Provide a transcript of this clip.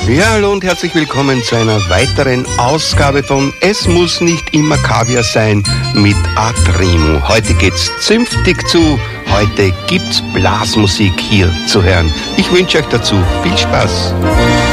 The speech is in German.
Ja, hallo und herzlich willkommen zu einer weiteren Ausgabe von Es muss nicht immer Kaviar sein mit Atrimo. Heute geht's zünftig zu, heute gibt's Blasmusik hier zu hören. Ich wünsche euch dazu viel Spaß.